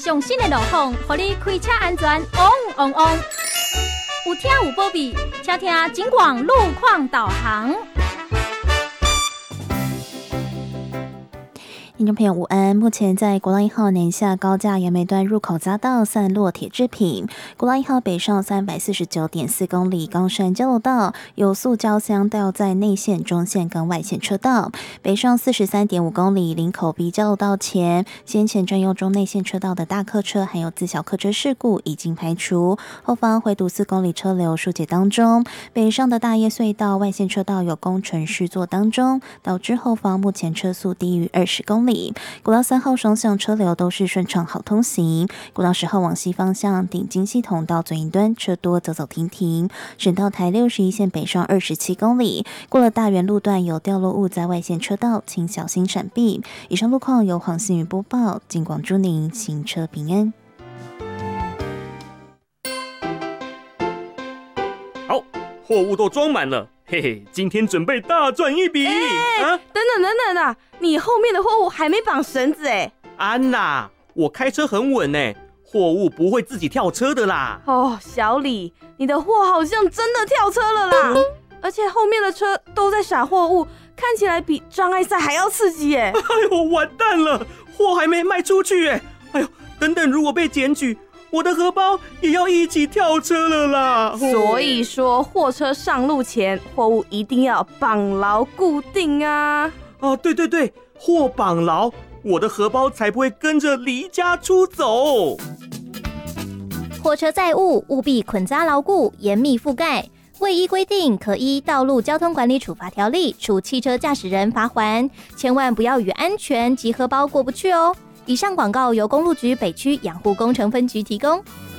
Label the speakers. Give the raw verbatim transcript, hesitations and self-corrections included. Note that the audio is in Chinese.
Speaker 1: 上新的路况，让你开车安全旺旺旺。有听有保庇，请听警广路况导航。
Speaker 2: 听众朋友午安，目前在国道一号南下高架杨梅段入口匝道散落铁制品，国道一号北上三百四十九点四公里冈山交流道有塑胶箱掉在内线、中线跟外线车道，北上四十三点五公里林口 B 交流道前，先前占用中内线车道的大客车还有自小客车事故已经排除，后方回堵四公里车流疏解当中，北上的大叶隧道外线车道有工程施作当中，导致后方目前车速低于二十公里。国道三号双向车流都是顺畅好通行，国道十号往西方向顶金系统到左营端车多走走停停，省道台六十一线北上二十七公里，过了大园路段有掉落物在外线车道，请小心闪避。以上路况由黄信宇播报，警广祝您行车平安。
Speaker 3: 好，货物都装满了。嘿嘿，今天准备大赚一笔！
Speaker 4: 哎、欸啊，等等等等啊，你后面的货物还没绑绳子哎！
Speaker 3: 安娜，我开车很稳哎，货物不会自己跳车的啦。
Speaker 4: 哦，小李，你的货好像真的跳车了啦！嗯、而且后面的车都在撒货物，看起来比障碍赛还要刺激哎！
Speaker 3: 哎呦，完蛋了，货还没卖出去哎！哎呦，等等，如果被检举，我的荷包也要一起跳车了啦！
Speaker 4: 所以说，货车上路前，货物一定要绑牢固定啊！
Speaker 3: 哦，对对对，货绑牢，我的荷包才不会跟着离家出走。
Speaker 1: 货车载物务必捆扎牢固，严密覆盖。未依规定，可依《道路交通管理处罚条例》处汽车驾驶人罚锾。千万不要与安全及荷包过不去哦。以上广告由公路局北区养护工程分局提供。